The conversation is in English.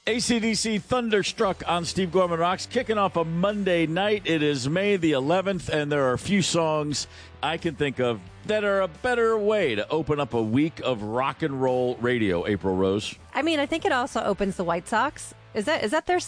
AC/DC Thunderstruck on Steve Gorman Rocks, kicking off a Monday night. It is May the 11th, and there are a few songs I can think of that are a better way to open up a week of rock and roll radio, April Rose. I mean, I think it also opens the White Sox. Is that their